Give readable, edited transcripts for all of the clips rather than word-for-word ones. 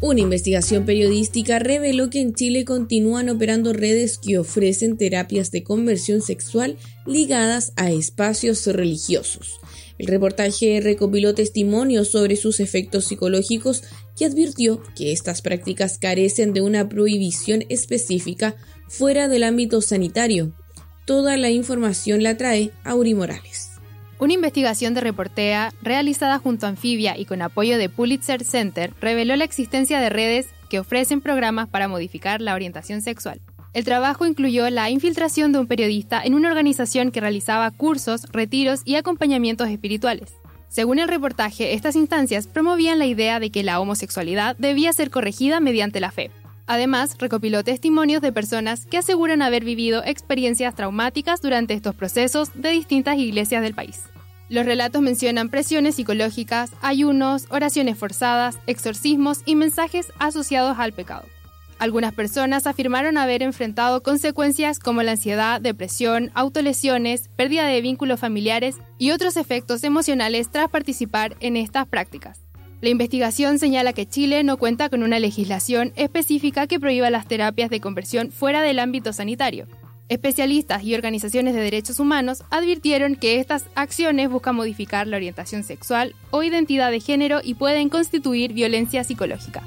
Una investigación periodística reveló que en Chile continúan operando redes que ofrecen terapias de conversión sexual ligadas a espacios religiosos. El reportaje recopiló testimonios sobre sus efectos psicológicos y advirtió que estas prácticas carecen de una prohibición específica fuera del ámbito sanitario. Toda la información la trae Auri Morales. Una investigación de Reportea, realizada junto a Anfibia y con apoyo de Pulitzer Center, reveló la existencia de redes que ofrecen programas para modificar la orientación sexual. El trabajo incluyó la infiltración de un periodista en una organización que realizaba cursos, retiros y acompañamientos espirituales. Según el reportaje, estas instancias promovían la idea de que la homosexualidad debía ser corregida mediante la fe. Además, recopiló testimonios de personas que aseguran haber vivido experiencias traumáticas durante estos procesos de distintas iglesias del país. Los relatos mencionan presiones psicológicas, ayunos, oraciones forzadas, exorcismos y mensajes asociados al pecado. Algunas personas afirmaron haber enfrentado consecuencias como la ansiedad, depresión, autolesiones, pérdida de vínculos familiares y otros efectos emocionales tras participar en estas prácticas. La investigación señala que Chile no cuenta con una legislación específica que prohíba las terapias de conversión fuera del ámbito sanitario. Especialistas y organizaciones de derechos humanos advirtieron que estas acciones buscan modificar la orientación sexual o identidad de género y pueden constituir violencia psicológica.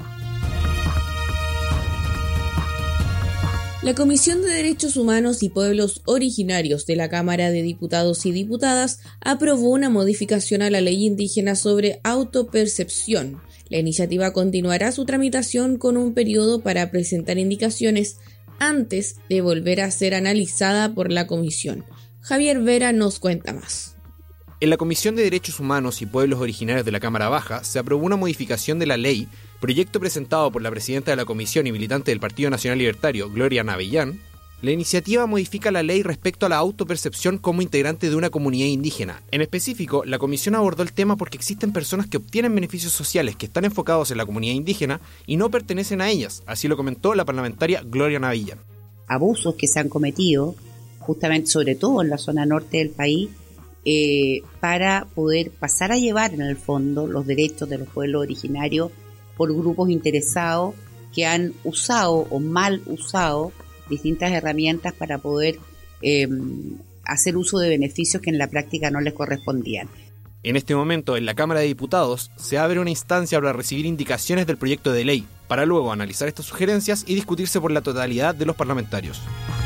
La Comisión de Derechos Humanos y Pueblos Originarios de la Cámara de Diputados y Diputadas aprobó una modificación a la ley indígena sobre autopercepción. La iniciativa continuará su tramitación con un periodo para presentar indicaciones antes de volver a ser analizada por la comisión. Javier Vera nos cuenta más. En la Comisión de Derechos Humanos y Pueblos Originarios de la Cámara Baja se aprobó una modificación de la ley, proyecto presentado por la presidenta de la comisión y militante del Partido Nacional Libertario, Gloria Navellán. La iniciativa modifica la ley respecto a la autopercepción como integrante de una comunidad indígena. En específico, la comisión abordó el tema porque existen personas que obtienen beneficios sociales que están enfocados en la comunidad indígena y no pertenecen a ellas, así lo comentó la parlamentaria Gloria Navellán. Abusos que se han cometido, justamente sobre todo en la zona norte del país, para poder pasar a llevar en el fondo los derechos de los pueblos originarios por grupos interesados que han usado o mal usado distintas herramientas para poder hacer uso de beneficios que en la práctica no les correspondían. En este momento, en la Cámara de Diputados, se abre una instancia para recibir indicaciones del proyecto de ley, para luego analizar estas sugerencias y discutirse por la totalidad de los parlamentarios.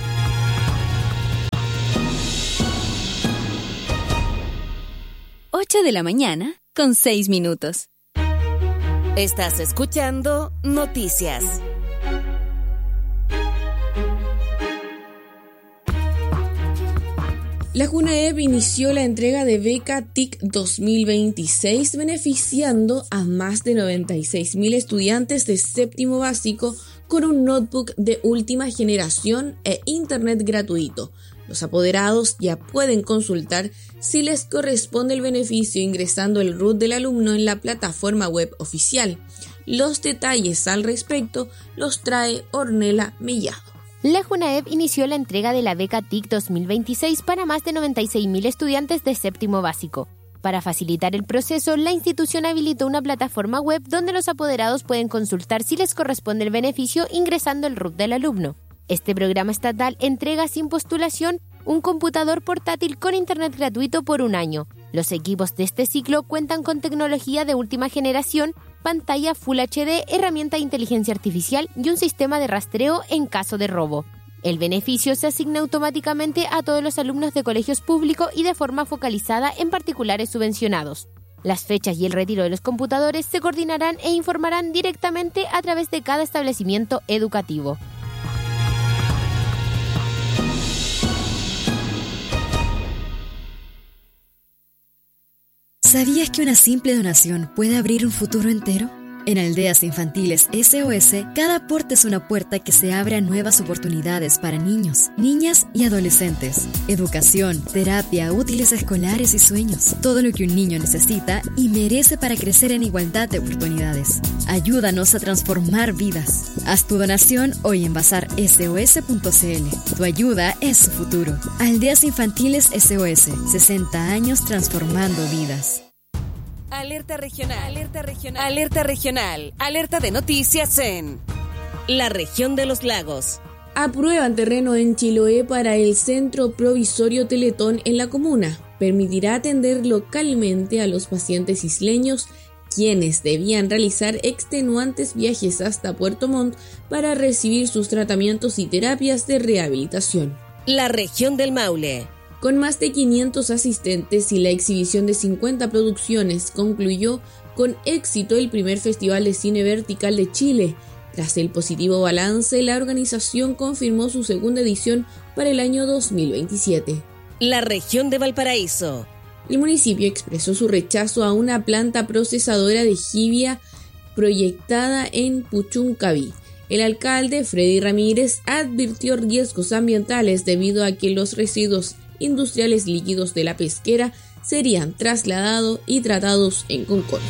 De la mañana con 6 minutos. Estás escuchando Noticias. La JUNAEP inició la entrega de beca TIC 2026 beneficiando a más de 96.000 estudiantes de séptimo básico con un notebook de última generación e internet gratuito. Los apoderados ya pueden consultar si les corresponde el beneficio ingresando el RUT del alumno en la plataforma web oficial. Los detalles al respecto los trae Ornella Mellado. La JUNAEP inició la entrega de la beca TIC 2026 para más de 96.000 estudiantes de séptimo básico. Para facilitar el proceso, la institución habilitó una plataforma web donde los apoderados pueden consultar si les corresponde el beneficio ingresando el RUT del alumno. Este programa estatal entrega sin postulación un computador portátil con internet gratuito por un año. Los equipos de este ciclo cuentan con tecnología de última generación, pantalla Full HD, herramienta de inteligencia artificial y un sistema de rastreo en caso de robo. El beneficio se asigna automáticamente a todos los alumnos de colegios públicos y de forma focalizada en particulares subvencionados. Las fechas y el retiro de los computadores se coordinarán e informarán directamente a través de cada establecimiento educativo. ¿Sabías que una simple donación puede abrir un futuro entero? En Aldeas Infantiles SOS, cada aporte es una puerta que se abre a nuevas oportunidades para niños, niñas y adolescentes. Educación, terapia, útiles escolares y sueños. Todo lo que un niño necesita y merece para crecer en igualdad de oportunidades. Ayúdanos a transformar vidas. Haz tu donación hoy en bazarsos.cl. Tu ayuda es su futuro. Aldeas Infantiles SOS, 60 años transformando vidas. Alerta regional, alerta regional, alerta regional, alerta de noticias en la región de los lagos. Aprueban terreno en Chiloé para el Centro Provisorio Teletón en la comuna. Permitirá atender localmente a los pacientes isleños, quienes debían realizar extenuantes viajes hasta Puerto Montt para recibir sus tratamientos y terapias de rehabilitación. La región del Maule. Con más de 500 asistentes y la exhibición de 50 producciones, concluyó con éxito el primer Festival de Cine Vertical de Chile. Tras el positivo balance, la organización confirmó su segunda edición para el año 2027. La región de Valparaíso. El municipio expresó su rechazo a una planta procesadora de jibia proyectada en Puchuncaví. El alcalde, Freddy Ramírez, advirtió riesgos ambientales debido a que los residuos industriales líquidos de la pesquera serían trasladados y tratados en Concordia.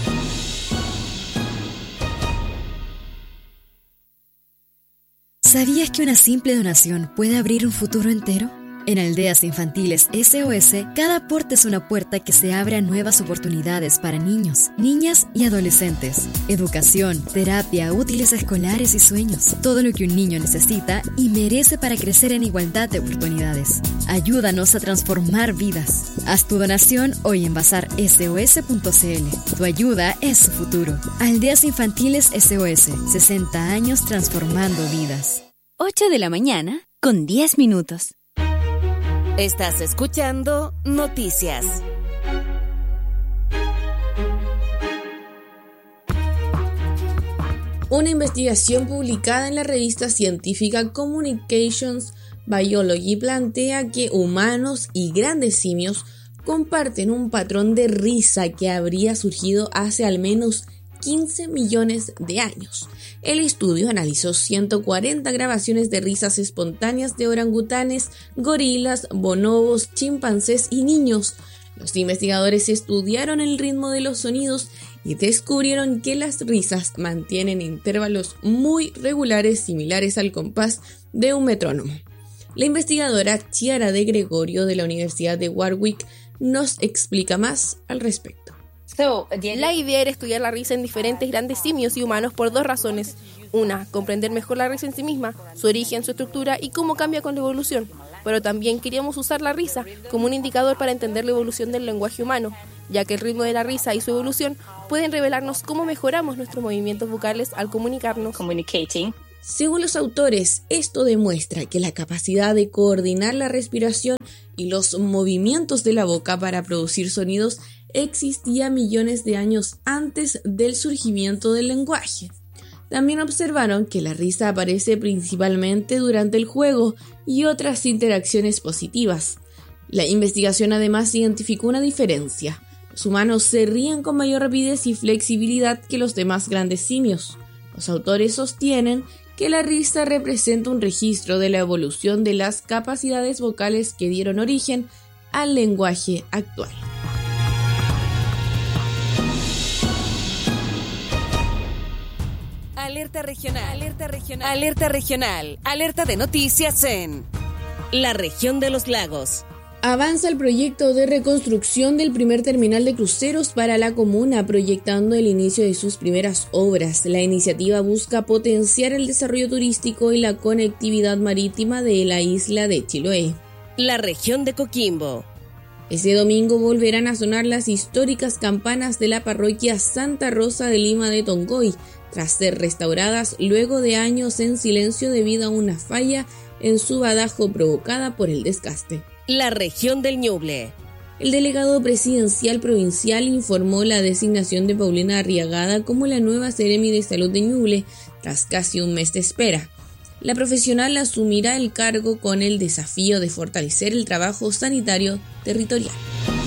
¿Sabías que una simple donación puede abrir un futuro entero? En Aldeas Infantiles SOS, cada aporte es una puerta que se abre a nuevas oportunidades para niños, niñas y adolescentes. Educación, terapia, útiles escolares y sueños. Todo lo que un niño necesita y merece para crecer en igualdad de oportunidades. Ayúdanos a transformar vidas. Haz tu donación hoy en bazarsos.cl. Tu ayuda es su futuro. Aldeas Infantiles SOS, 60 años transformando vidas. 8 de la mañana con 10 minutos. Estás escuchando Noticias. Una investigación publicada en la revista científica Communications Biology plantea que humanos y grandes simios comparten un patrón de risa que habría surgido hace al menos 15 millones de años. El estudio analizó 140 grabaciones de risas espontáneas de orangutanes, gorilas, bonobos, chimpancés y niños. Los investigadores estudiaron el ritmo de los sonidos y descubrieron que las risas mantienen intervalos muy regulares similares al compás de un metrónomo. La investigadora Chiara de Gregorio de la Universidad de Warwick nos explica más al respecto. La idea era estudiar la risa en diferentes grandes simios y humanos por dos razones. Una, comprender mejor la risa en sí misma, su origen, su estructura y cómo cambia con la evolución. Pero también queríamos usar la risa como un indicador para entender la evolución del lenguaje humano, ya que el ritmo de la risa y su evolución pueden revelarnos cómo mejoramos nuestros movimientos vocales al comunicarnos. Según los autores, esto demuestra que la capacidad de coordinar la respiración y los movimientos de la boca para producir sonidos existía millones de años antes del surgimiento del lenguaje. También observaron que la risa aparece principalmente durante el juego y otras interacciones positivas. La investigación además identificó una diferencia. Los humanos se ríen con mayor rapidez y flexibilidad que los demás grandes simios. Los autores sostienen que la risa representa un registro de la evolución de las capacidades vocales que dieron origen al lenguaje actual. Alerta regional, alerta regional, alerta regional, alerta de noticias en la región de los lagos. Avanza el proyecto de reconstrucción del primer terminal de cruceros para la comuna, proyectando el inicio de sus primeras obras. La iniciativa busca potenciar el desarrollo turístico y la conectividad marítima de la isla de Chiloé. La región de Coquimbo. Este domingo volverán a sonar las históricas campanas de la parroquia Santa Rosa de Lima de Tongoy, tras ser restauradas luego de años en silencio debido a una falla en su badajo provocada por el desgaste. La región del Ñuble. El delegado presidencial provincial informó la designación de Paulina Arriagada como la nueva Seremi de Salud de Ñuble tras casi un mes de espera. La profesional asumirá el cargo con el desafío de fortalecer el trabajo sanitario territorial.